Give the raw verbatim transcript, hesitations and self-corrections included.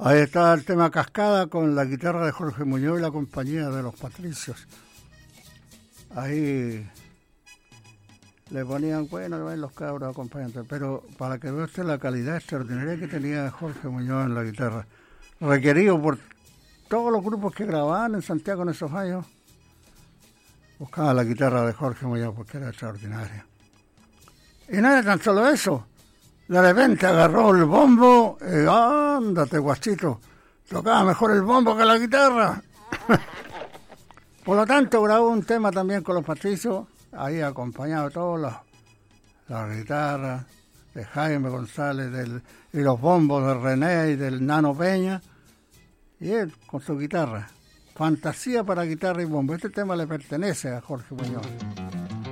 Ahí está el tema Cascada con la guitarra de Jorge Muñoz y la compañía de los Patricios. Ahí le ponían, bueno, ven los cabros acompañantes, pero para que vea usted la calidad extraordinaria que tenía Jorge Muñoz en la guitarra, requerido por todos los grupos que grababan en Santiago en esos años, buscaban la guitarra de Jorge Muñoz porque era extraordinaria. Y no era tan solo eso, de repente agarró el bombo y ándate, guachito, tocaba mejor el bombo que la guitarra. Por lo tanto, grabó un tema también con los Patricios, ahí acompañado de todas las, las guitarras de Jaime González del, y los bombos de René y del Nano Peña, y él con su guitarra. Fantasía para guitarra y bombo. Este tema le pertenece a Jorge Muñoz.